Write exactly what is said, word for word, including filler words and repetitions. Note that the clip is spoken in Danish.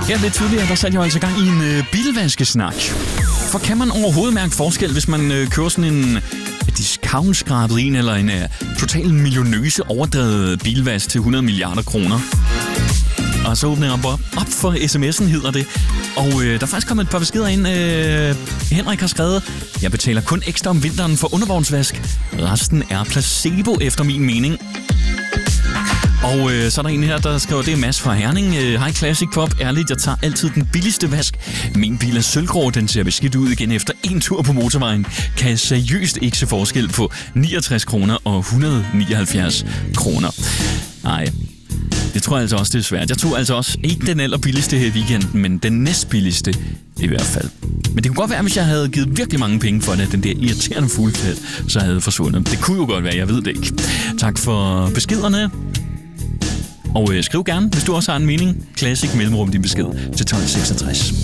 Her lidt tidligere, der satte jeg altså gang i en øh, bilvaskesnak. For kan man overhovedet mærke forskel, hvis man øh, kører sådan en discount-skrabet en eller en øh, total millionøse overdrevet bilvask til hundrede milliarder kroner? Og så åbner jeg op, op for sms'en, hedder det. Og øh, der er faktisk kommet et par beskeder ind. Øh, Henrik har skrevet, jeg betaler kun ekstra om vinteren for undervognsvask. Resten er placebo efter min mening. Og øh, så er der en her, der skriver, det er Mads fra Herning. Hej øh, Classic Pop. Ærligt, jeg tager altid den billigste vask. Min bil er sølvgrå, den ser beskidt ud igen efter en tur på motorvejen. Kan jeg seriøst ikke se forskel på niogtres kroner og et hundrede og nioghalvfjerds kroner. Nej, det tror jeg altså også, det er svært. Jeg tog altså også ikke den allerbilligste her i weekenden, men den næstbilligste i hvert fald. Men det kunne godt være, hvis jeg havde givet virkelig mange penge for det, den der irriterende fuldklæd, så havde jeg forsvundet. Det kunne jo godt være, jeg ved det ikke. Tak for beskederne. Og øh, skriv gerne, hvis du også har en mening. Classic mellemrum din besked til tolv seksogtres.